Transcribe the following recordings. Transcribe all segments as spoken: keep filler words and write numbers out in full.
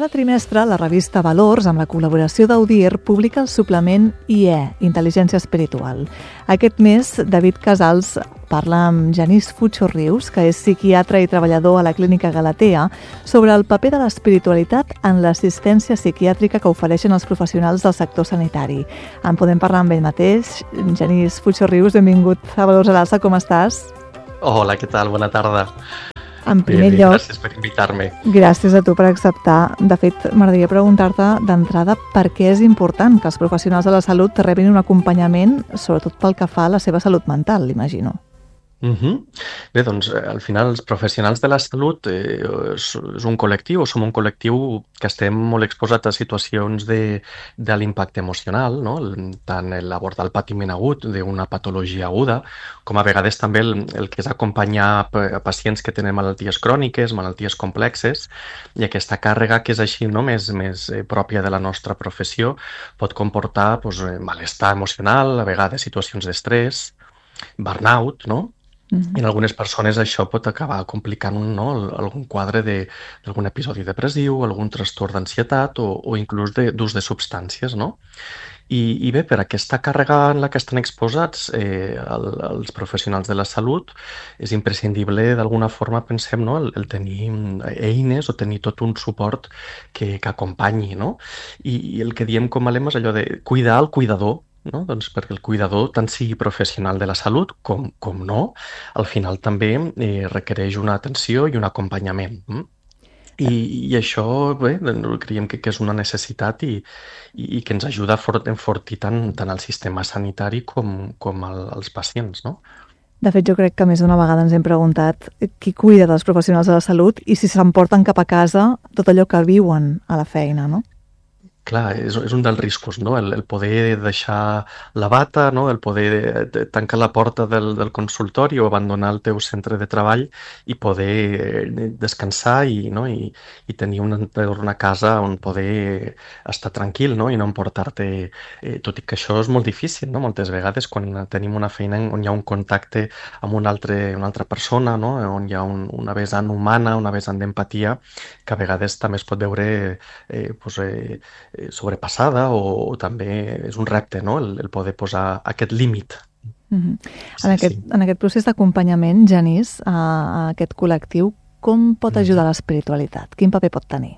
Cada trimestre, la revista Valors, amb la col·laboració d'Audir, publica el suplement I E, Intel·ligència Espiritual. Aquest mes, David Casals parla amb Genís Fucho Rius, que és psiquiatre i treballador a la Clínica Galatea, sobre el paper de l'espiritualitat en l'assistència psiquiàtrica que ofereixen els professionals del sector sanitari. En podem parlar amb ell mateix. Genís Fucho Rius, benvingut a Valors a l'Alça, com estàs? Hola, què tal? Bona tarda. En primer bé, bé, lloc, gràcies per invitar-me. Gràcies a tu per acceptar. De fet, m'agradaria preguntar-te d'entrada per què és important que els professionals de la salut rebin un acompanyament, sobretot pel que fa a la seva salut mental, l'imagino. Uh-huh. Bé, doncs, al final els professionals de la salut eh, és, és un col·lectiu, som un col·lectiu que estem molt exposats a situacions de, de l'impacte emocional, no? Tant l'abordar el patiment agut d'una patologia aguda, com a vegades també el, el que és acompanyar a pacients que tenen malalties cròniques, malalties complexes, i aquesta càrrega que és així, no? més, més eh, pròpia de la nostra professió pot comportar doncs, malestar emocional, a vegades situacions d'estrès, burnout, no? I en algunes persones això pot acabar complicant no, algun quadre d'algun episodi depressiu, algun trastorn d'ansietat o, o inclús d'ús de, de substàncies, no? I, I bé, per aquesta càrrega en la que estan exposats eh, el, els professionals de la salut és imprescindible d'alguna forma, pensem, no, el, el tenir eines o tenir tot un suport que, que acompanyi, no? I, I el que diem com a lema és allò de cuidar el cuidador, no? Doncs perquè el cuidador, tant sigui professional de la salut com, com no, al final també eh, requereix una atenció i un acompanyament. Mm? I, I això, bé, creiem que, que és una necessitat i, i, i que ens ajuda a fort, enfortir tant, tant el sistema sanitari com, com el, els pacients, no? De fet, jo crec que més d'una vegada ens hem preguntat qui cuida dels professionals de la salut i si s'emporten cap a casa tot allò que viuen a la feina, no? Clar, és, és un dels riscos, no? El, el poder deixar la bata, no? El poder tancar la porta del, del consultori o abandonar el teu centre de treball i poder descansar i, no? I, i tenir un entorn a casa on poder estar tranquil, no? I no emportar-te... Eh, tot i que això és molt difícil, no? Moltes vegades quan tenim una feina on hi ha un contacte amb una, altre, una altra persona, no? On hi ha un, una vessant humana, una vessant d'empatia, que a vegades també es pot veure eh, pues, eh, sobrepassada o, o també és un repte, no? el, el poder posar aquest límit. Mm-hmm. Sí, en, aquest, sí. en aquest procés d'acompanyament, Genís, a, a aquest col·lectiu, com pot ajudar l'espiritualitat? Quin paper pot tenir?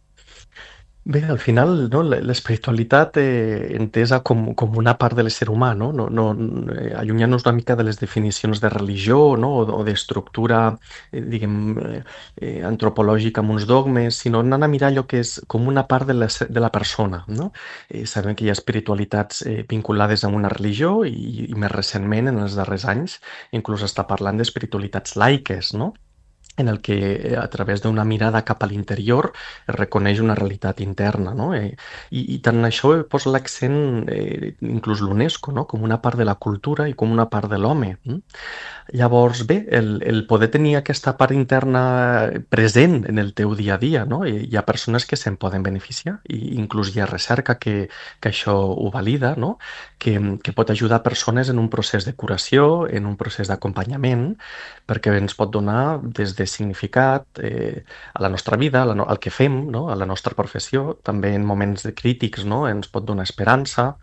Bé, al final, no, l'espiritualitat eh, entesa com, com una part de l'ésser humà, no? No, no, eh, allunyant-nos una mica de les definicions de religió, no? o, o d'estructura, eh, diguem, eh, antropològica amb uns dogmes, sinó anant a mirar allò que és com una part de la, de la persona, no? Eh, sabem que hi ha espiritualitats eh, vinculades a una religió i, i més recentment, en els darrers anys, inclús està parlant d'espiritualitats laiques, no? En el que a través d'una mirada cap a l'interior es reconeix una realitat interna, no? Eh, i, I tant això posa l'accent, eh, inclús l'UNESCO, no? Com una part de la cultura i com una part de l'home. Mm? Llavors, bé, el, el poder tenir aquesta part interna present en el teu dia a dia, no? I hi ha persones que se'n poden beneficiar i inclús hi ha recerca que, que això ho valida, no? Que, que pot ajudar persones en un procés de curació, en un procés d'acompanyament, perquè ens pot donar des de de significat eh, a la nostra vida, a la no, al que fem, no? A la nostra professió, també en moments de crítics, no? Ens pot donar esperança.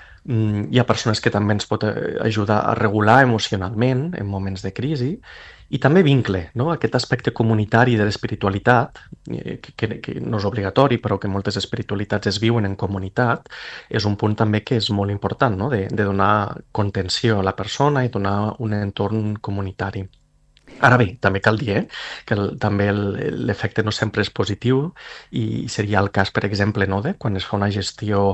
Mm, hi ha persones que també ens pot ajudar a regular emocionalment en moments de crisi i també vincle, no? Aquest aspecte comunitari de l'espiritualitat, eh, que, que, que no és obligatori, però que moltes espiritualitats es viuen en comunitat, és un punt també que és molt important, no? de, de donar contenció a la persona i donar un entorn comunitari. Ara bé, també cal dir eh, que el, també l'efecte no sempre és positiu i seria el cas, per exemple, no, de quan es fa una gestió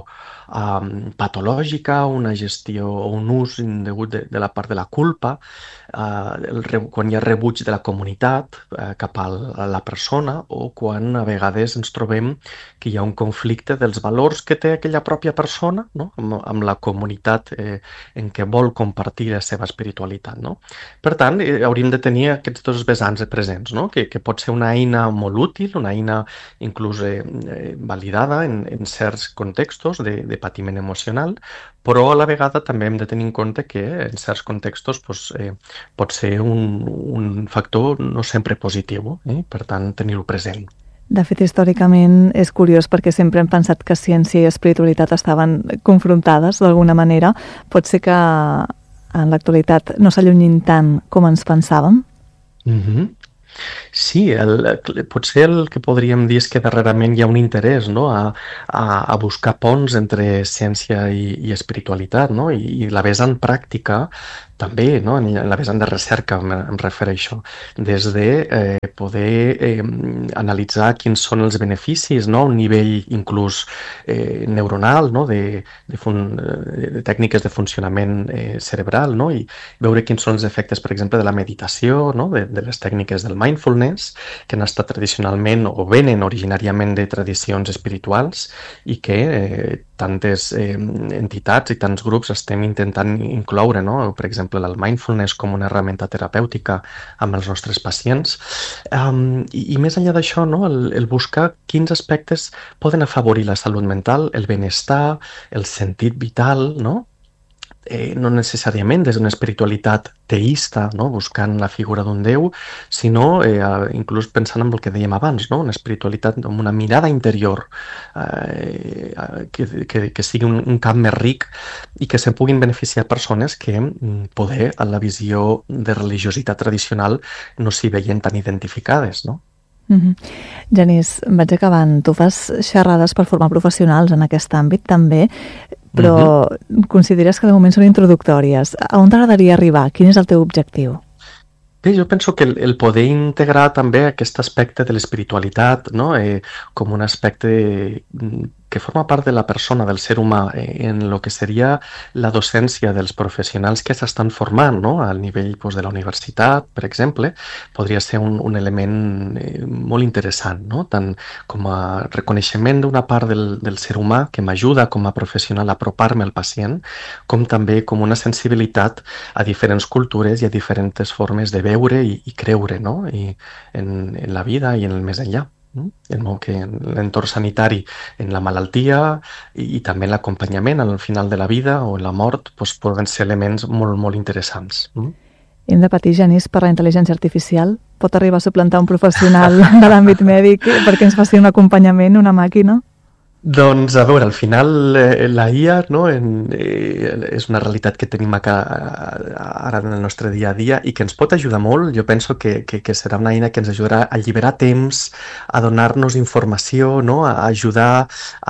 um, patològica, una gestió o un ús indegut de, de la part de la culpa, uh, el, quan hi ha rebuig de la comunitat uh, cap a la persona o quan a vegades ens trobem que hi ha un conflicte dels valors que té aquella pròpia persona, no? amb, amb la comunitat eh, en què vol compartir la seva espiritualitat. No? Per tant, eh, hauríem de tenir aquests dos vessants presents, no? que, que pot ser una eina molt útil, una eina inclús eh, validada en, en certs contextos de, de patiment emocional, però a la vegada també hem de tenir en compte que en certs contextos pues, eh, pot ser un, un factor no sempre positiu, eh? Per tant tenir-ho present. De fet, històricament és curiós perquè sempre hem pensat que ciència i espiritualitat estaven confrontades d'alguna manera. Pot ser que en l'actualitat no s'allunyin tant com ens pensàvem? Mhm. Sí, el, potser el que podríem dir és que darrerament hi ha un interès, no? a, a, a buscar ponts entre ciència i, i espiritualitat, no? I, i la vessant pràctica també, no? En la vessant de recerca em, em refereixo, des de eh, poder eh, analitzar quins són els beneficis, no? A un nivell inclús eh, neuronal, no? de, de, fun, de tècniques de funcionament eh, cerebral, no? I veure quins són els efectes, per exemple, de la meditació, no? de, de les tècniques del mindfulness, que han estat tradicionalment o venen originàriament de tradicions espirituals i que eh, tantes eh, entitats i tants grups estem intentant incloure, no? Per exemple, el mindfulness com una herramienta terapèutica amb els nostres pacients. Um, i, I més enllà d'això, no? el, el buscar quins aspectes poden afavorir la salut mental, el benestar, el sentit vital, no? Eh, no necessàriament des d'una espiritualitat teista, no? Buscant la figura d'un déu, sinó eh, inclús pensant en el que dèiem abans, no? Una espiritualitat amb una mirada interior eh, que, que, que sigui un, un camp més ric i que se'n puguin beneficiar persones que poder a la visió de religiositat tradicional no s'hi veien tan identificades, no? Mm-hmm. Genís, vaig acabant. Tu fas xerrades per formar professionals en aquest àmbit també, però mm-hmm. consideres que de moment són introductòries. A on t'agradaria arribar? Quin és el teu objectiu? Bé, jo penso que el, el poder integrar també aquest aspecte de l'espiritualitat, no? eh, com un aspecte que forma part de la persona, del ser humà, eh, en el que seria la docència dels professionals que s'estan formant, no? Al nivell pues, de la universitat, per exemple, podria ser un, un element eh, molt interessant, no? Tant com a reconeixement d'una part del, del ser humà que m'ajuda com a professional a apropar-me al pacient, com també com una sensibilitat a diferents cultures i a diferents formes de veure i, i creure, no? I en, en la vida i en el més enllà. El món que en l'entorn sanitari, en la malaltia i, i també en l'acompanyament al final de la vida o en la mort doncs poden ser elements molt, molt interessants. Hem de patir, Genís, per la intel·ligència artificial? Pot arribar a suplantar un professional de l'àmbit mèdic perquè ens faci un acompanyament, una màquina? Doncs, a veure, al final eh, la I A, no, en, eh, és una realitat que tenim acá, ara en el nostre dia a dia i que ens pot ajudar molt. Jo penso que, que, que serà una eina que ens ajudarà a alliberar temps, a donar-nos informació, no, a ajudar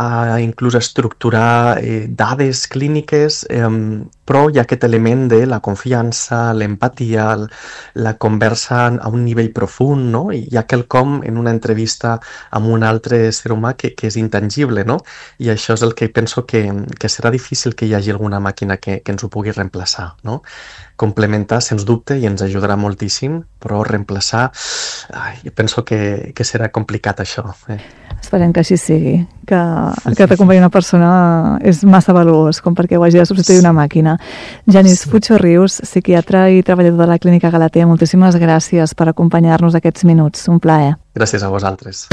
a inclús a estructurar eh, dades clíniques, eh, però hi ha aquest element de la confiança, l'empatia, la conversa a un nivell profund, no? I hi ha quelcom en una entrevista amb un altre ser humà que, que és intangible, no? I això és el que penso que, que serà difícil que hi hagi alguna màquina que, que ens ho pugui reemplaçar, no? Complementar, sens dubte, i ens ajudarà moltíssim, però reemplaçar, ai, jo penso que, que serà complicat això. Eh? Esperem que així sigui, que, que t'acompanyi una persona és massa valuós com perquè ho hagi de substituir una màquina. Genís sí. Fucho Rius, psiquiatra i treballador de la Clínica Galatea, moltíssimes gràcies per acompanyar-nos aquests minuts. Un plaer. Gràcies a vosaltres.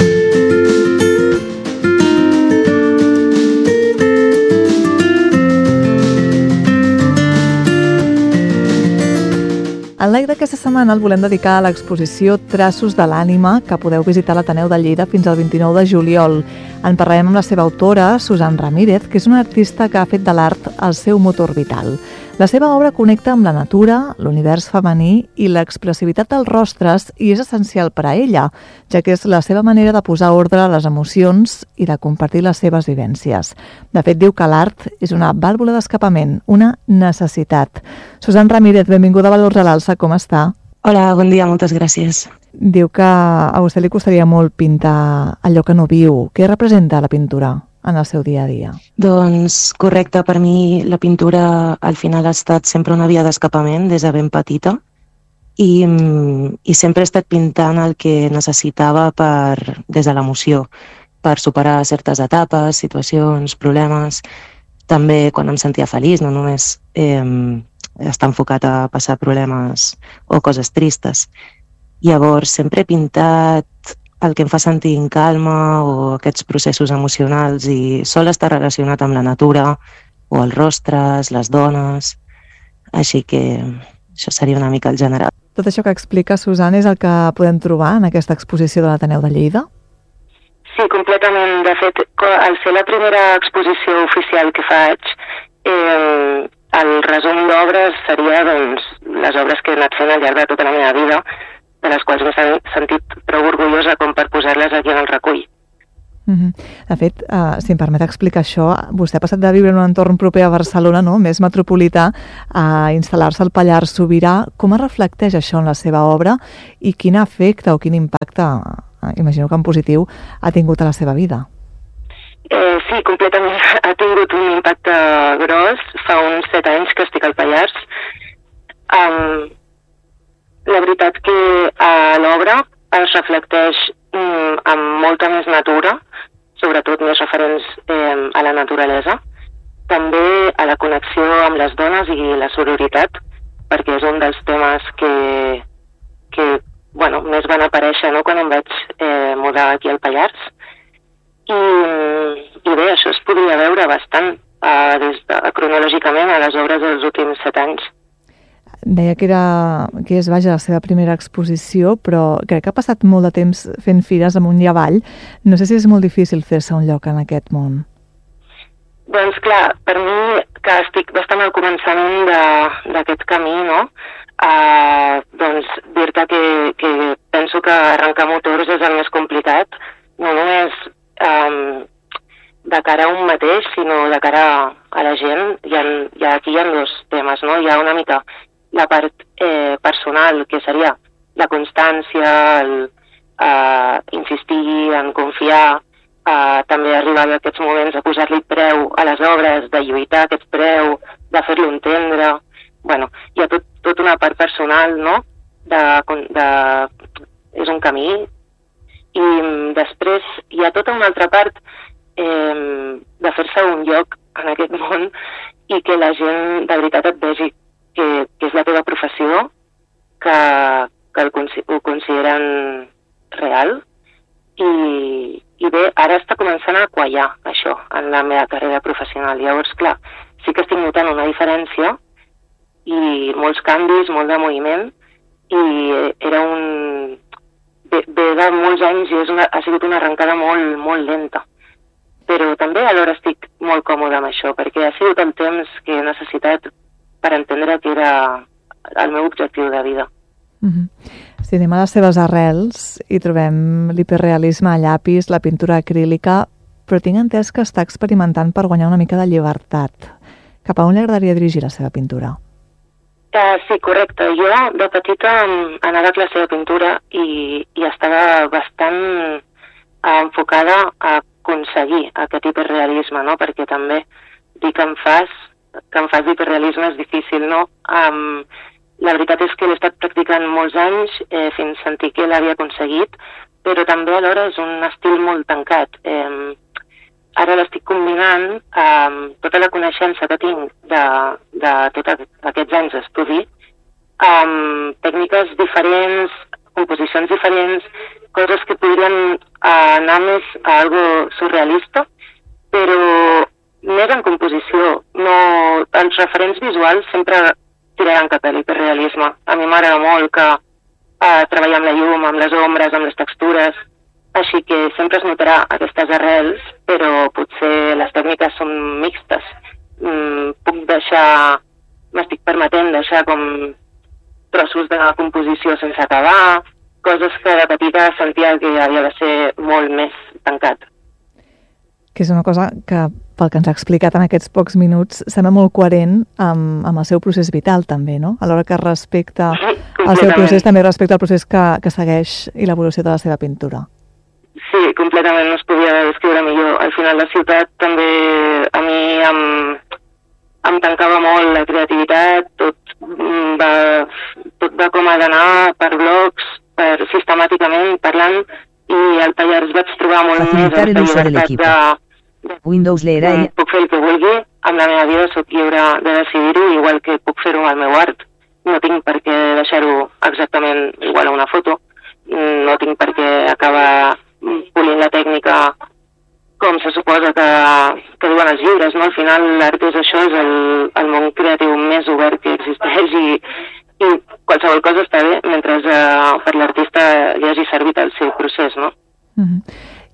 El live d'aquesta setmana el volem dedicar a l'exposició Traços de l'ànima, que podeu visitar a l'Ateneu de Lleida fins al vint-i-nou de juliol. En parlarem amb la seva autora, Susan Ramírez, que és una artista que ha fet de l'art el seu motor vital. La seva obra connecta amb la natura, l'univers femení i l'expressivitat dels rostres i és essencial per a ella, ja que és la seva manera de posar ordre a les emocions i de compartir les seves vivències. De fet, diu que l'art és una vàlvula d'escapament, una necessitat. Susan Ramírez, benvinguda a Valors a l'Alça, com està? Hola, bon dia, moltes gràcies. Diu que a vostè li costaria molt pintar allò que no viu. Què representa la pintura en el seu dia a dia? Doncs correcte, per mi la pintura al final ha estat sempre una via d'escapament des de ben petita i, i sempre he estat pintant el que necessitava per, des de l'emoció, per superar certes etapes, situacions, problemes, també quan em sentia feliç, no només eh, estar enfocat a passar problemes o coses tristes. Llavors sempre he pintat el que em fa sentir en calma o aquests processos emocionals i sol estar relacionat amb la natura o els rostres, les dones, així que això seria una mica el general. Tot això que explica Susan és el que podem trobar en aquesta exposició de l'Ateneu de Lleida? Sí, completament. De fet, al ser la primera exposició oficial que faig, eh, el resum d'obres seria doncs, les obres que he anat fent al llarg de tota la meva vida, de les quals m'he sentit prou orgullosa com per posar-les aquí en el recull. Mm-hmm. De fet, uh, si em permet explicar això, vostè ha passat de viure en un entorn proper a Barcelona, no?, més metropolità, a instal·lar-se al Pallars Sobirà. Com es reflecteix això en la seva obra i quin efecte o quin impacte, uh, imagino que en positiu, ha tingut a la seva vida? Eh, sí, completament. Ha tingut un impacte gros. Fa uns set anys que estic al Pallars. Um, la veritat que a l'obra es reflecteix um, amb molta més natura, sobretot més referents eh, a la naturalesa, també a la connexió amb les dones i la sororitat, perquè és un dels temes que, que bueno, més van aparèixer, no?, quan em vaig eh, mudar aquí al Pallars. I, i bé, això es podria veure bastant eh, des de, cronològicament a les obres dels últims set anys. Deia que, era, que és, vaja, la seva primera exposició, però crec que ha passat molt de temps fent fires amunt i avall. No sé si és molt difícil fer-se un lloc en aquest món. Doncs clar, per mi, que estic bastant al començament d'aquest camí, no?, eh, doncs dir-te que, que penso que arrencar motors és el més complicat, no només Um, de cara a un mateix, sinó de cara a la gent. Hi ha, hi ha, aquí hi ha dos temes, no? Hi ha una mica la part eh, personal, que seria la constància, el uh, insistir en confiar, uh, també arribar a aquests moments a posar-li preu a les obres, de lluitar aquest preu, de fer-lo entendre. Bueno, hi ha tot, tot una part personal, no? De, de, és un camí. I després hi ha tota una altra part eh, de fer-se un lloc en aquest món i que la gent de veritat et vegi que, que és la teva professió, que, que el, ho consideren real. I, I bé, ara està començant a quallar això en la meva carrera professional. Llavors, clar, sí que estic notant una diferència i molts canvis, molt de moviment, i era un... Ve, ve de molts anys i és una, ha sigut una arrencada molt, molt lenta. Però també alhora estic molt còmode amb això, perquè ha sigut el temps que he necessitat per entendre que era el meu objectiu de vida. Mm-hmm. Si anem a les seves arrels hi trobem l'hiperrealisme a llapis, la pintura acrílica, però tinc entès que està experimentant per guanyar una mica de llibertat. Cap a on li agradaria dirigir la seva pintura? Uh, sí, correcte. Jo de petita anava a classe de pintura i, i estava bastant uh, enfocada a aconseguir aquest hiperrealisme, no? Perquè també dir que em fas, que em fas d'hiperrealisme és difícil, no? Um, la veritat és que l'he estat practicant molts anys eh, fins a sentir que l'havia aconseguit, però també alhora és un estil molt tancat. Eh, Ara l'estic combinant amb tota la coneixença que tinc de, de tots aquests anys d'estudi, amb tècniques diferents, composicions diferents, coses que podrien anar més a algo surrealista, però més en composició. No, els referents visuals sempre tiraran cap a l'hiperrealisme. A mi m'agrada molt que eh, treballar amb la llum, amb les ombres, amb les textures, així que sempre es notarà aquestes arrels, però potser les tècniques són mixtes. Mm, puc deixar, m'estic permetent deixar com trossos de composició sense acabar, coses que de petita sentia que havia de ser molt més tancat. Que és una cosa que, pel que ens ha explicat en aquests pocs minuts, sembla molt coherent amb, amb el seu procés vital també, no? Alhora que respecta el seu procés, també respecta el procés que, que segueix i l'evolució de la seva pintura. Sí, completament, no es podia descriure millor. Al final la ciutat també a mi em, em tancava molt la creativitat, tot va, tot va com ha d'anar per blocs, per, sistemàticament parlant, i al Pallars vaig trobar molt Facilitar més aquesta llibertat de, de Windows leerà i... Puc fer el que vulgui, amb la meva vida soc lliure de decidir-ho, igual que puc fer-ho amb el meu art. No tinc per què deixar-ho exactament igual a una foto, no tinc per què acabar polint la tècnica com se suposa que, que diuen els llibres, no? Al final l'art és això, és el, el món creatiu més obert que existeix i, i qualsevol cosa està bé mentre eh, per l'artista li hagi servit el seu procés, no? Mm-hmm.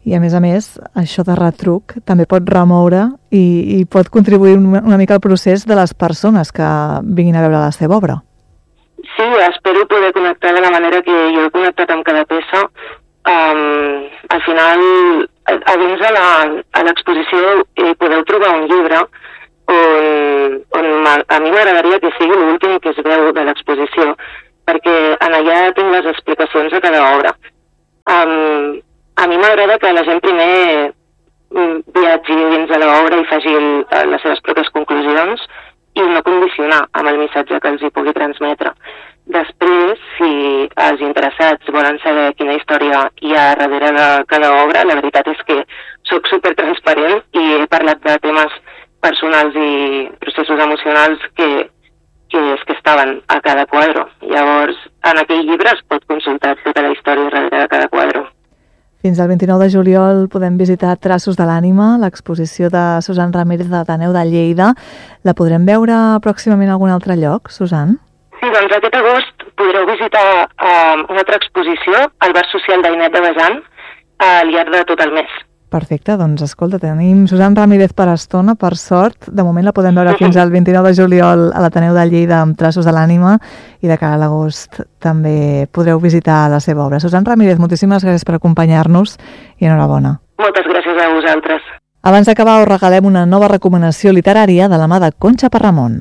I, a més a més, això de retruc també pot remoure i, i pot contribuir una, una mica al procés de les persones que vinguin a veure la seva obra. Sí, espero poder connectar de la manera que jo he connectat amb cada peça. Um, al final, a dins de l'exposició eh, podeu trobar un llibre on, on a mi m'agradaria que sigui l'últim que es veu de l'exposició, perquè en allà tinc les explicacions de cada obra. Um, a mi m'agrada que la gent primer viatgi dins de l'obra i faci el, les seves pròpies conclusions i no condicionar amb el missatge que els hi pugui transmetre. Després, si els interessats volen saber quina història hi ha darrere de cada obra, la veritat és que sóc supertransparent i he parlat de temes personals i processos emocionals que, que, és que estaven a cada quadre. Llavors, en aquell llibre es pot consultar tota la història darrere de cada quadre. Fins al vint-i-nou de juliol podem visitar Traços de l'ànima, l'exposició de Susan Ramírez de l'Ateneu de Lleida. La podrem veure pròximament a algun altre lloc, Susan? Sí, doncs aquest agost podreu visitar uh, una altra exposició al Bar Social d'Ainet de Bejan al llarg de tot el mes. Perfecte, doncs escolta, tenim Susan Ramírez per estona, per sort. De moment la podem veure fins al vint-i-nou de juliol a l'Ateneu de Lleida amb Traços de l'ànima i de cara a l'agost també podreu visitar la seva obra. Susan Ramírez, moltíssimes gràcies per acompanyar-nos i enhorabona. Moltes gràcies a vosaltres. Abans d'acabar us regalem una nova recomanació literària de la mà de Conxa Parramon.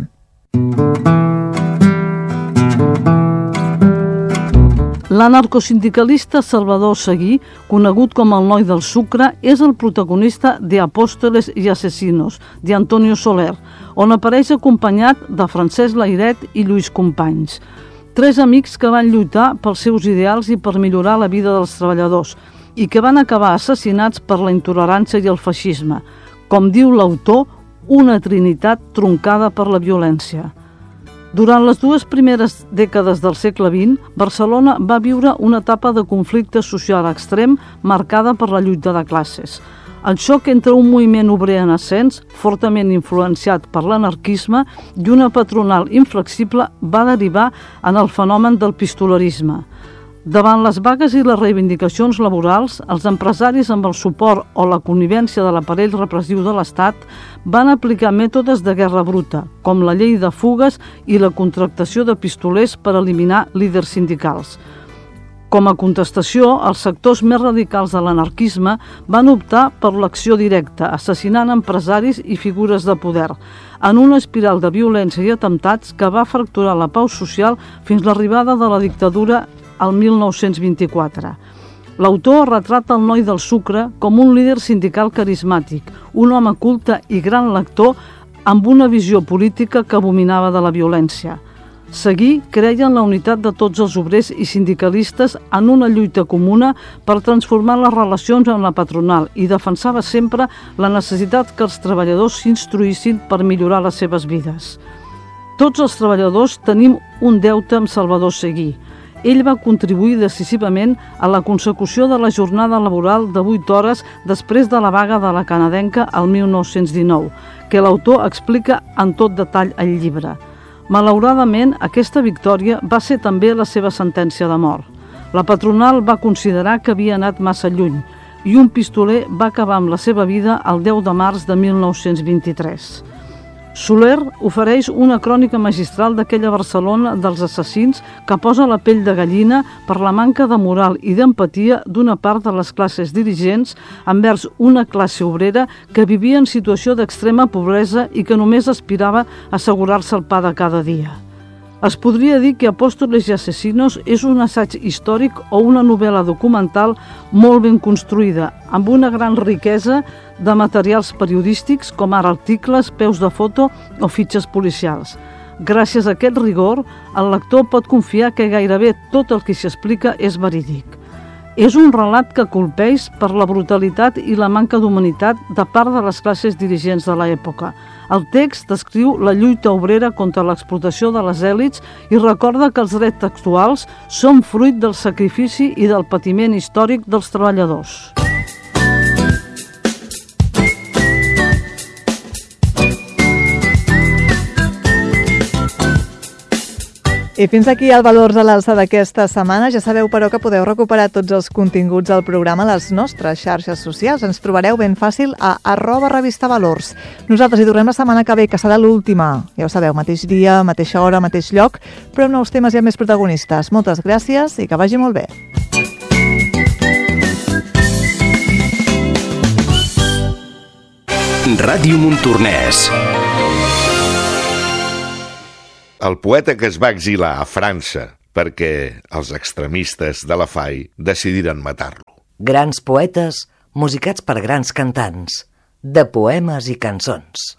L'anarcosindicalista Salvador Seguí, conegut com el noi del sucre, és el protagonista de Apóstoles i Asesinos, de Antonio Soler, on apareix acompanyat de Francesc Layret i Lluís Companys. Tres amics que van lluitar pels seus ideals i per millorar la vida dels treballadors i que van acabar assassinats per la intolerància i el feixisme. Com diu l'autor, una trinitat troncada per la violència. Durant les dues primeres dècades del segle vint, Barcelona va viure una etapa de conflicte social extrem marcada per la lluita de classes. El xoc entre un moviment obrer en ascens, fortament influenciat per l'anarquisme, i una patronal inflexible va derivar en el fenomen del pistolerisme. Davant les vagues i les reivindicacions laborals, els empresaris amb el suport o la connivència de l'aparell repressiu de l'Estat van aplicar mètodes de guerra bruta, com la llei de fugues i la contractació de pistolers per eliminar líders sindicals. Com a contestació, els sectors més radicals de l'anarquisme van optar per l'acció directa, assassinant empresaris i figures de poder, en una espiral de violència i atemptats que va fracturar la pau social fins l'arribada de la dictadura al mil nou-cents vint-i-quatre. L'autor retrata el noi del sucre com un líder sindical carismàtic, un home culte i gran lector amb una visió política que abominava de la violència. Seguí creia en la unitat de tots els obrers i sindicalistes en una lluita comuna per transformar les relacions amb la patronal i defensava sempre la necessitat que els treballadors s'instruïssin per millorar les seves vides. Tots els treballadors tenim un deute amb Salvador Seguí. Ell va contribuir decisivament a la consecució de la jornada laboral de vuit hores després de la vaga de la canadenca al mil nou-cents dinou, que l'autor explica en tot detall al llibre. Malauradament, aquesta victòria va ser també la seva sentència de mort. La patronal va considerar que havia anat massa lluny i un pistoler va acabar amb la seva vida el deu de març de mil nou-cents vint-i-tres. Soler ofereix una crònica magistral d'aquella Barcelona dels assassins que posa la pell de gallina per la manca de moral i d'empatia d'una part de les classes dirigents envers una classe obrera que vivia en situació d'extrema pobresa i que només aspirava a assegurar-se el pa de cada dia. Es podria dir que Apóstoles i Asesinos és un assaig històric o una novel·la documental molt ben construïda, amb una gran riquesa de materials periodístics, com ara articles, peus de foto o fitxes policials. Gràcies a aquest rigor, el lector pot confiar que gairebé tot el que s'hi explica és verídic. És un relat que colpeix per la brutalitat i la manca d'humanitat de part de les classes dirigents de l'època. El text descriu la lluita obrera contra l'explotació de les èlits i recorda que els drets actuals són fruit del sacrifici i del patiment històric dels treballadors. I fins aquí el Valors a l'Alça d'aquesta setmana. Ja sabeu, però, que podeu recuperar tots els continguts del programa a les nostres xarxes socials. Ens trobareu ben fàcil a arroba revista Valors. Nosaltres hi tornem la setmana que ve, que serà l'última. Ja ho sabeu, mateix dia, mateixa hora, mateix lloc, però amb nous temes i amb més protagonistes. Moltes gràcies i que vagi molt bé. Ràdio Montornès. El poeta que es va exilar a França perquè els extremistes de la F A I decidiren matar-lo. Grans poetes musicats per grans cantants, de poemes i cançons.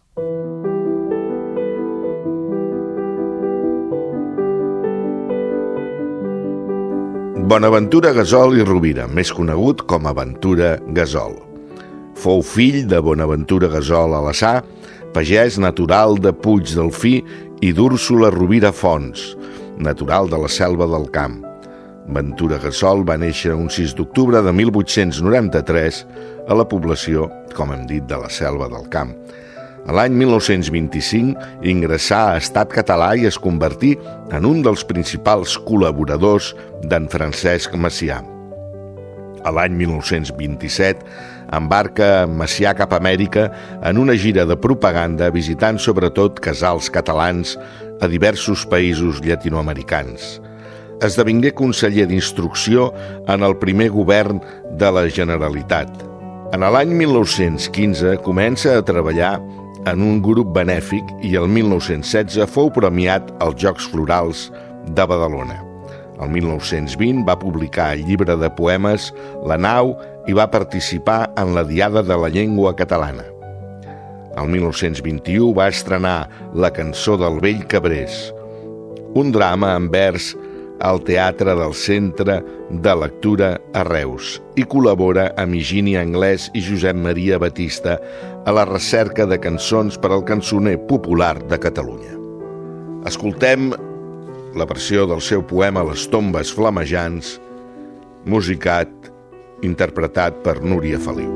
Bonaventura Gasol i Rovira, més conegut com a Ventura Gasol. Fou fill de Bonaventura Gasol Alassà, pagès natural de Puig del Fi, i d'Úrsula Rovira Fons, natural de la Selva del Camp. Ventura Gasol va néixer un sis d'octubre de mil vuit-cents noranta-tres a la població, com hem dit, de la Selva del Camp. A l'any mil nou-cents vint-i-cinc ingressà a Estat Català i es convertí en un dels principals col·laboradors d'en Francesc Macià. A l'any mil nou-cents vint-i-set embarca Macià cap a Amèrica en una gira de propaganda visitant sobretot casals catalans a diversos països llatinoamericans. Esdevingué conseller d'instrucció en el primer govern de la Generalitat. En l'any mil nou-cents quinze comença a treballar en un grup benèfic i el mil nou-cents setze fou premiat als Jocs Florals de Badalona. El mil nou-cents vint va publicar el llibre de poemes La Nau i va participar en la Diada de la Llengua Catalana. El mil nou-cents vint-i-u va estrenar La Cançó del Vell Cabrés, un drama en vers al Teatre del Centre de Lectura a Reus, i col·labora amb Higini Anglès i Josep Maria Batista a la recerca de cançons per al cançoner popular de Catalunya. Escoltem la versió del seu poema Les tombes flamejants, musicat, interpretat per Núria Feliu.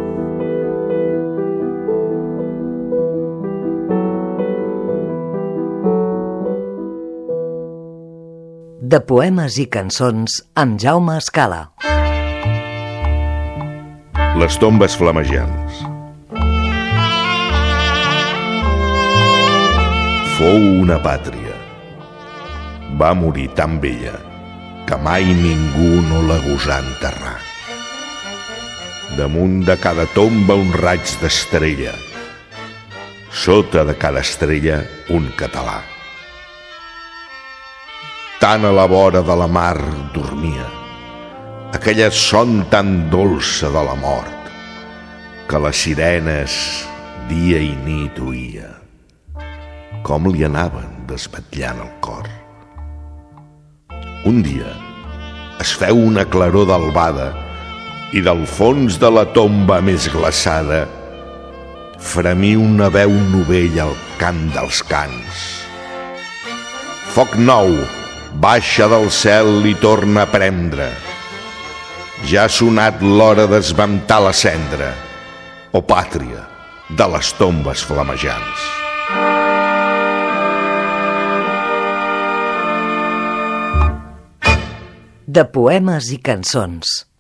De poemes i cançons amb Jaume Escala. Les tombes flamejants. Fou una pàtria. Va morir tan vella que mai ningú no la gosà enterrar. Damunt de cada tomba un raig d'estrella, sota de cada estrella un català. Tan a la vora de la mar dormia, aquella son tan dolça de la mort, que les sirenes dia i nit oïa, com li anaven desvetllant el cor. Un dia es feu una claror d'albada i del fons de la tomba més glaçada fremí una veu novella al cant dels cants. Foc nou baixa del cel i torna a prendre. Ja ha sonat l'hora d'esventar la cendra, o pàtria de les tombes flamejants. De poemes i cançons